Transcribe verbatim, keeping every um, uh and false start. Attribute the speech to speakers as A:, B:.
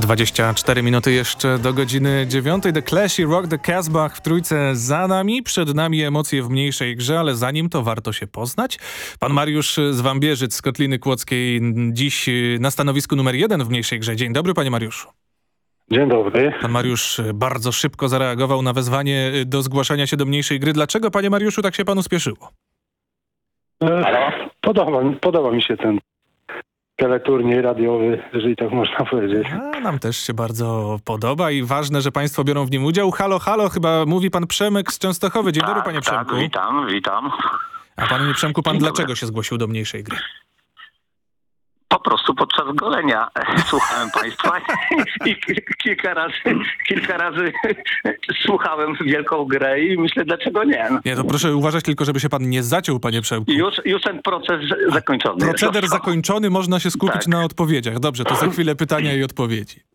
A: dwadzieścia cztery minuty jeszcze do godziny dziewiątej. The Clash i Rock the Casbah w trójce za nami. Przed nami emocje w mniejszej grze, ale zanim to warto się poznać. Pan Mariusz z Wambierzyc, z Kotliny Kłodzkiej, dziś na stanowisku numer jeden w mniejszej grze. Dzień dobry, panie Mariuszu.
B: Dzień dobry.
A: Pan Mariusz bardzo szybko zareagował na wezwanie do zgłaszania się do mniejszej gry. Dlaczego, panie Mariuszu, tak się panu spieszyło?
B: E, podoba, podoba mi się ten teleturniej radiowy, jeżeli tak można powiedzieć.
A: A, nam też się bardzo podoba i ważne, że państwo biorą w nim udział. Halo, halo, chyba mówi pan Przemek z Częstochowy. Dzień
C: tak,
A: dobry, panie Przemku.
C: Tak, witam, witam.
A: A panie Przemku, pan
C: Dzień
A: dlaczego
C: dobry.
A: się zgłosił do mniejszej gry?
C: Po prostu podczas golenia słuchałem państwa i kilka razy, kilka razy słuchałem wielką grę i myślę, dlaczego nie.
A: Nie, to proszę uważać tylko, żeby się pan nie zaciął, panie Przemku.
C: Już, już ten proces zakończony.
A: Proceder zakończony, można się skupić
C: Tak.
A: na odpowiedziach. Dobrze, to za chwilę pytania i odpowiedzi.